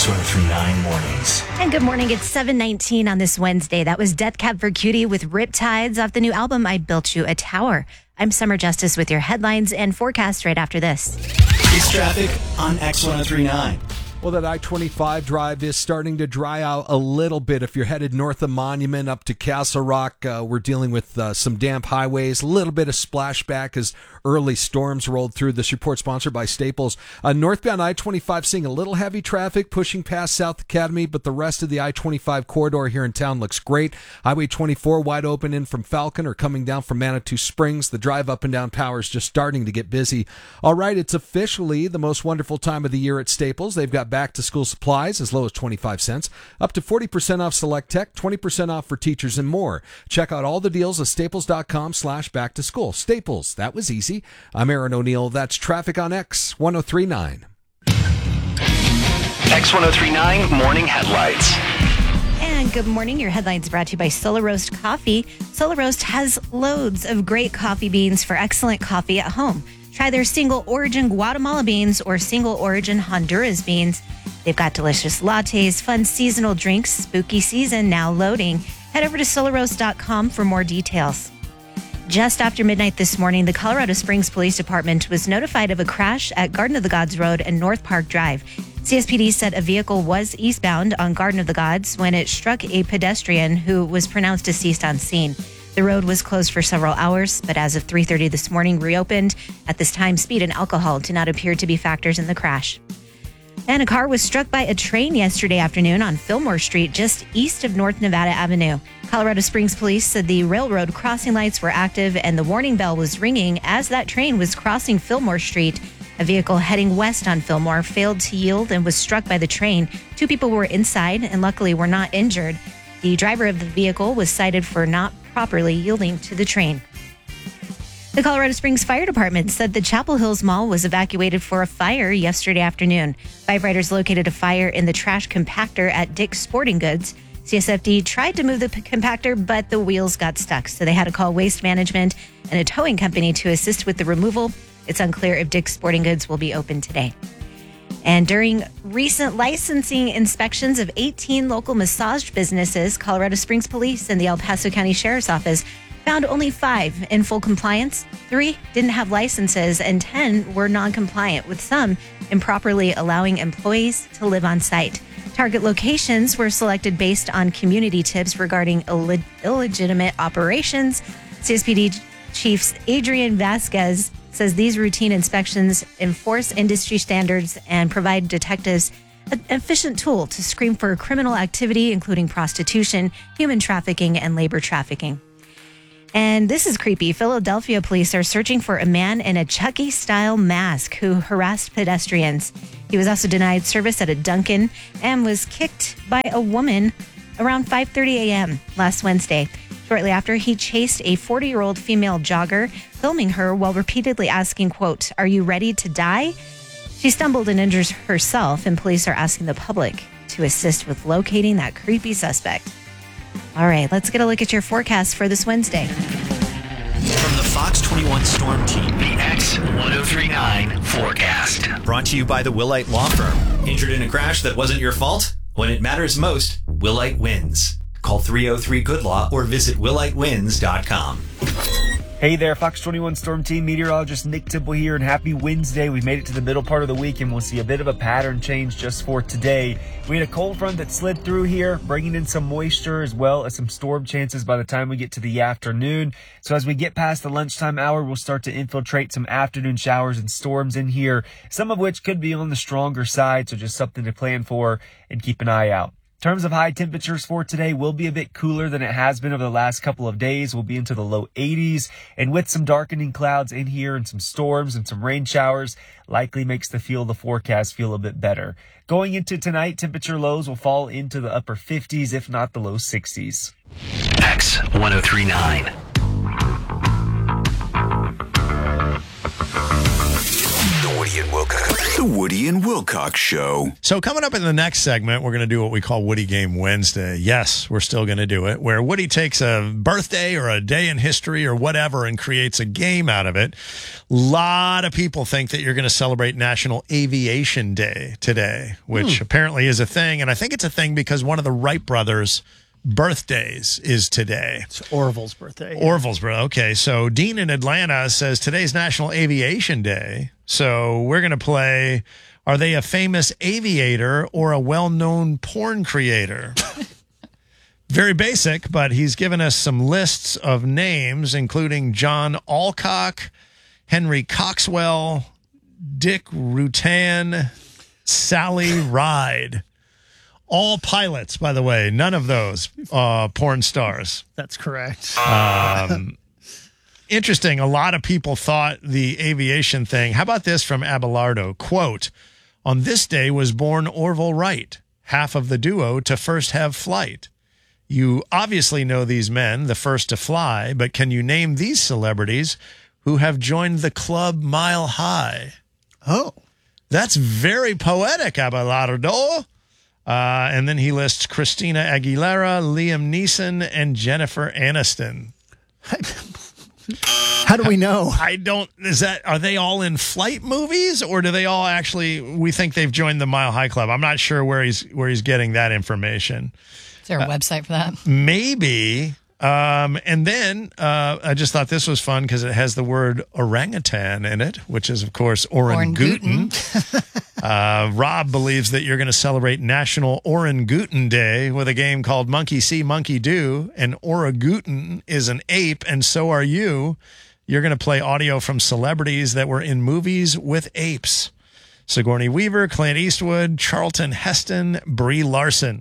X1039 mornings. And good morning. It's 7:19 on this Wednesday. That was Death Cab for Cutie with Riptides off the new album, I Built You a Tower. I'm Summer Justice with your headlines and forecast right after this. It's traffic on X1039. Well, that I-25 drive is starting to dry out a little bit. If you're headed north of Monument up to Castle Rock, we're dealing with some damp highways, a little bit of splashback as early storms rolled through. This report sponsored by Staples. Northbound I-25 seeing a little heavy traffic pushing past South Academy, but the rest of the I-25 corridor here in town looks great. Highway 24 wide open in from Falcon or coming down from Manitou Springs. The drive up and down power is just starting to get busy. All right, it's officially the most wonderful time of the year at Staples. They've got back to school supplies as low as 25 cents, up to 40% off Select Tech, 20% off for teachers and more. Check out all the deals at staples.com/back to school. Staples, that was easy. I'm Aaron O'Neill. That's traffic on X1039. X1039 morning headlights. And good morning. Your headlines brought to you by Solar Roast Coffee. Solar Roast has loads of great coffee beans for excellent coffee at home. Try their single origin Guatemala beans or single origin Honduras beans. They've got delicious lattes, fun seasonal drinks, spooky season now loading. Head over to solarroast.com for more details. Just after midnight this morning, the Colorado Springs Police Department was notified of a crash at Garden of the Gods Road and North Park Drive. CSPD said a vehicle was eastbound on Garden of the Gods when it struck a pedestrian who was pronounced deceased on scene. The road was closed for several hours, but as of 3:30 this morning, reopened. At this time, speed and alcohol do not appear to be factors in the crash. And a car was struck by a train yesterday afternoon on Fillmore Street, just east of North Nevada Avenue. Colorado Springs Police said the railroad crossing lights were active and the warning bell was ringing as that train was crossing Fillmore Street. A vehicle heading west on Fillmore failed to yield and was struck by the train. 2 people were inside and luckily were not injured. The driver of the vehicle was cited for not properly yielding to the train. The Colorado Springs Fire Department said the Chapel Hills Mall was evacuated for a fire yesterday afternoon. Firefighters located a fire in the trash compactor at Dick's Sporting Goods. CSFD tried to move the compactor, but the wheels got stuck, so they had to call Waste Management and a towing company to assist with the removal. It's unclear if Dick's Sporting Goods will be open today. And during recent licensing inspections of 18 local massage businesses, Colorado Springs Police and the El Paso County Sheriff's Office found only 5 in full compliance. 3 didn't have licenses and 10 were non-compliant, with some improperly allowing employees to live on site. Target locations were selected based on community tips regarding illegitimate operations. CSPD Chief Adrian Vasquez says these routine inspections enforce industry standards and provide detectives an efficient tool to screen for criminal activity, including prostitution, human trafficking, and labor trafficking. And this is creepy. Philadelphia police are searching for a man in a Chucky-style mask who harassed pedestrians. He was also denied service at a Dunkin' and was kicked by a woman around 5:30 a.m. last Wednesday. Shortly after, he chased a 40-year-old female jogger, filming her while repeatedly asking, quote, "Are you ready to die?" She stumbled and injured herself, and police are asking the public to assist with locating that creepy suspect. All right, let's get a look at your forecast for this Wednesday. From the Fox 21 Storm Team, the X1039 forecast. Brought to you by the Willite Law Firm. Injured in a crash that wasn't your fault? When it matters most, Willite wins. Call 303-GOOD-LAW or visit willitewins.com. Hey there, Fox 21 Storm Team meteorologist Nick Temple here, and happy Wednesday. We've made it to the middle part of the week, and we'll see a bit of a pattern change just for today. We had a cold front that slid through here, bringing in some moisture as well as some storm chances by the time we get to the afternoon. So as we get past the lunchtime hour, we'll start to infiltrate some afternoon showers and storms in here, some of which could be on the stronger side, so just something to plan for and keep an eye out. In terms of high temperatures for today, will be a bit cooler than it has been over the last couple of days. We'll be into the low 80s, and with some darkening clouds in here and some storms and some rain showers, likely makes the forecast feel a bit better. Going into tonight, temperature lows will fall into the upper 50s, if not the low 60s. X1039. Woody and Wilcox. The Woody and Wilcox Show. So coming up in the next segment, we're going to do what we call Woody Game Wednesday. Yes, we're still going to do it, where Woody takes a birthday or a day in history or whatever and creates a game out of it. A lot of people think that you're going to celebrate National Aviation Day today, which apparently is a thing. And I think it's a thing because one of the Wright brothers' birthdays is today. It's Orville's birthday. Orville's birthday. Okay, so Dean in Atlanta says today's National Aviation Day. So we're going to play, are they a famous aviator or a well-known porn creator? Very basic, but he's given us some lists of names, including John Alcock, Henry Coxwell, Dick Rutan, Sally Ride. All pilots, by the way. None of those porn stars. That's correct. Interesting. A lot of people thought the aviation thing. How about this from Abelardo? Quote, on this day was born Orville Wright, half of the duo to first have flight. You obviously know these men, the first to fly, but can you name these celebrities who have joined the club Mile High? Oh. That's very poetic, Abelardo. And then he lists Christina Aguilera, Liam Neeson, and Jennifer Aniston. How do we know? Are they all in flight movies, or do they all actually, we think they've joined the Mile High Club? I'm not sure where he's getting that information. Is there a website for that? Maybe. And then I just thought this was fun because it has the word orangutan in it, which is, of course, orangutan. Rob believes that you're going to celebrate National Orangutan Day with a game called Monkey See, Monkey Do. And orangutan is an ape, and so are you. You're going to play audio from celebrities that were in movies with apes. Sigourney Weaver, Clint Eastwood, Charlton Heston, Brie Larson.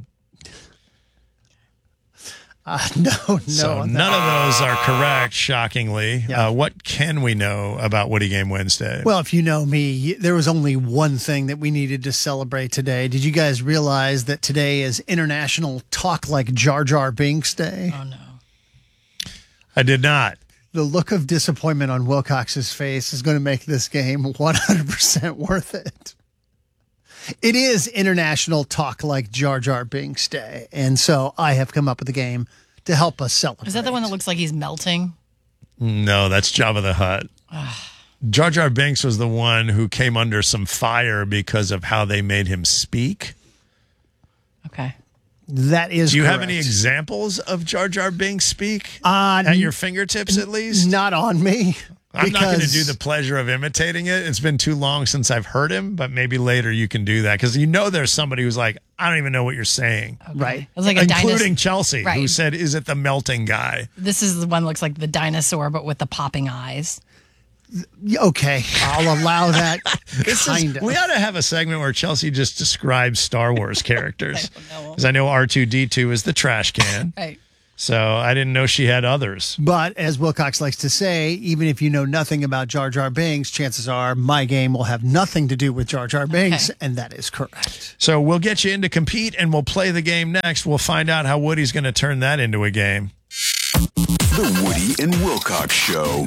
No. So none of those are correct, shockingly. Yeah. What can we know about Woody Game Wednesday? Well, if you know me, there was only one thing that we needed to celebrate today. Did you guys realize that today is International Talk Like Jar Jar Binks Day? Oh, no. I did not. The look of disappointment on Wilcox's face is going to make this game 100% worth it. It is International Talk Like Jar Jar Binks Day, and so I have come up with a game to help us celebrate. Is that the one that looks like he's melting? No, that's Jabba the Hutt. Jar Jar Binks was the one who came under some fire because of how they made him speak. Okay. That is Do you have correct. any examples of Jar Jar Binks speak? At your fingertips, at least? Not on me. I'm not going to do the pleasure of imitating it. It's been too long since I've heard him, but maybe later you can do that because you know there's somebody who's like, I don't even know what you're saying. Okay. Right. It was like including Chelsea, who Right. said, is it the melting guy? This is the one that looks like the dinosaur, but with the popping eyes. Okay, I'll allow that. Kind of. We ought to have a segment where Chelsea just describes Star Wars characters. I don't know. Because I know R2-D2 is the trash can. Right. So I didn't know she had others. But as Wilcox likes to say, even if you know nothing about Jar Jar Binks, chances are my game will have nothing to do with Jar Jar Binks, and that is correct. So we'll get you in to compete, and we'll play the game next. We'll find out how Woody's going to turn that into a game. The Woody and Wilcox Show.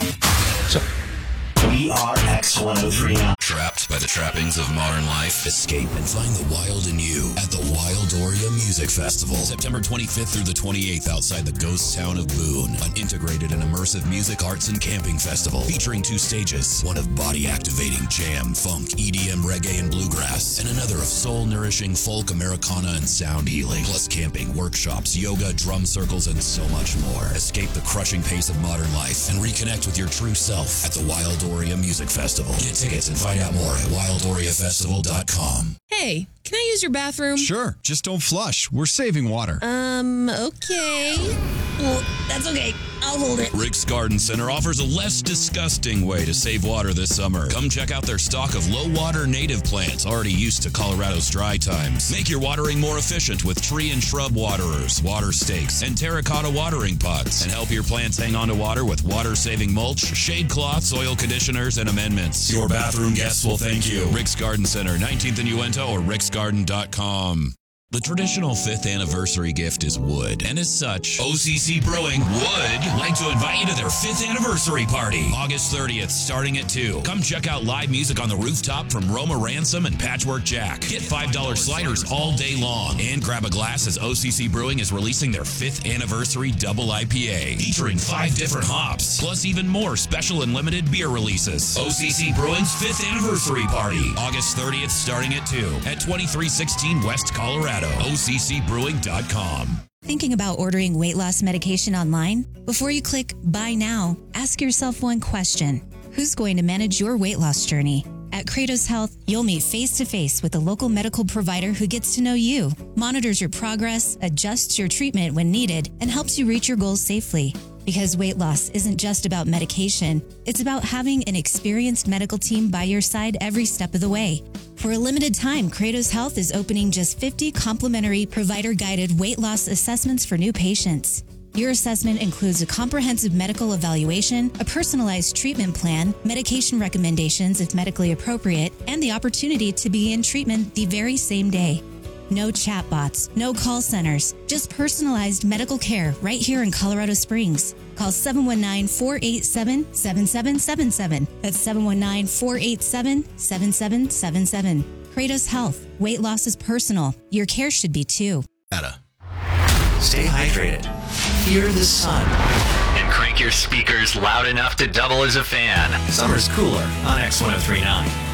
WRX 1039. Trapped by the trappings of modern life? Escape and find the wild in you at the Wildoria Music Festival. September 25th through the 28th outside the ghost town of Boone. An integrated and immersive music, arts, and camping festival featuring 2 stages. One of body-activating jam, funk, EDM, reggae, and bluegrass. And another of soul-nourishing folk, Americana, and sound healing. Plus camping, workshops, yoga, drum circles, and so much more. Escape the crushing pace of modern life and reconnect with your true self at the Wildoria Music Festival. Get tickets and find out more at wildoriafestival.com. Hey, can I use your bathroom? Sure, just don't flush. We're saving water. Okay. Well, that's okay. I'll hold it. Rick's Garden Center offers a less disgusting way to save water this summer. Come check out their stock of low-water native plants already used to Colorado's dry times. Make your watering more efficient with tree and shrub waterers, water stakes, and terracotta watering pots. And help your plants hang on to water with water-saving mulch, shade cloths, soil conditioners, and amendments. Your bathroom guests will thank you. Rick's Garden Center, 19th and Uinta or ricksgarden.com. The traditional 5th anniversary gift is wood, and as such, OCC Brewing would like to invite you to their 5th anniversary party, August 30th, starting at 2. Come check out live music on the rooftop from Roma Ransom and Patchwork Jack. Get $5 sliders all day long, and grab a glass as OCC Brewing is releasing their 5th anniversary double IPA, featuring 5 different hops, plus even more special and limited beer releases. OCC Brewing's 5th anniversary party, August 30th, starting at 2, at 2316 West Colorado. OCCbrewing.com. Thinking about ordering weight loss medication online? Before you click Buy Now, ask yourself one question. Who's going to manage your weight loss journey? At Kratos Health, you'll meet face-to-face with a local medical provider who gets to know you, monitors your progress, adjusts your treatment when needed, and helps you reach your goals safely. Because weight loss isn't just about medication, it's about having an experienced medical team by your side every step of the way. For a limited time, Kratos Health is opening just 50 complimentary provider-guided weight loss assessments for new patients. Your assessment includes a comprehensive medical evaluation, a personalized treatment plan, medication recommendations if medically appropriate, and the opportunity to begin treatment the very same day. No chatbots, no call centers, just personalized medical care right here in Colorado Springs. Call 719-487-7777. That's 719-487-7777. Kratos Health. Weight loss is personal. Your care should be too. Stay hydrated. Fear the sun. And crank your speakers loud enough to double as a fan. Summer's cooler on X1039.